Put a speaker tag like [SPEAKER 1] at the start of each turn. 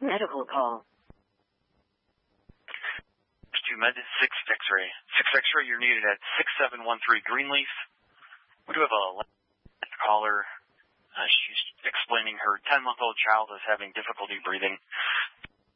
[SPEAKER 1] Medical call.
[SPEAKER 2] 2 Med, 6 X-ray. 6 X-ray, you're needed at 6713 Greenleaf. We do have a caller. She's explaining her 10-month-old child is having difficulty breathing.